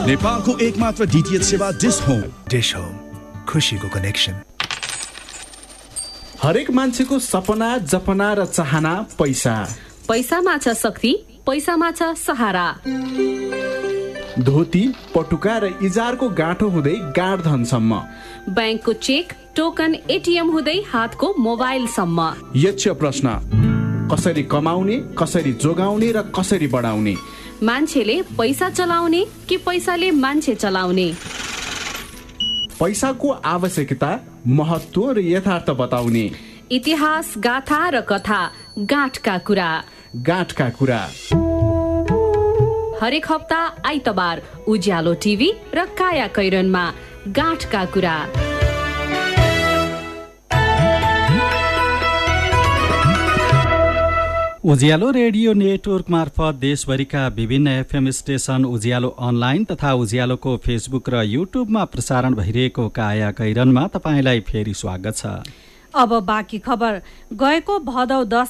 नेपालको एकमात्र DTH सेवा डिश होम। डिश होम, खुसीको कनेक्सन। हरेक मान्छेको सपना, जपना र चाहना पैसा। पैसामा छ शक्ति, पैसामा छ सहारा। धोती, पटुका र इजारको गाँठो हुँदै गाडधनसम्म, ब्याङ्कको चेक, टोकन, एटिएम हुँदै हातको मोबाइलसम्म। यक्ष प्रश्न, कसरी कमाउने, कसरी जोगाउने र कसरी बढाउने? मान्छेले पैसा चलाउने कि पैसाले मान्छे चलाउने? पैसाको आवश्यकता, महत्त्व र यथार्थ बताउने। इतिहास, गाथा र कथा, गाँठका कुरा। गाँठका कुरा हरेक हप्ता आइतबार उज्यालो टिभी र काया कैरनमा गाँठका कुरा। उज्यालो रेडियो नेटवर्क मार्फत देशभरिका विभिन्न FM स्टेशन, उज्यालो अनलाइन तथा उज्यालोको फेसबुक र युट्युबमा प्रसारण भइरहेको काया कैरनमा तपाईँलाई फेरि स्वागत छ। अब बाँकी खबर। गएको भदौ 10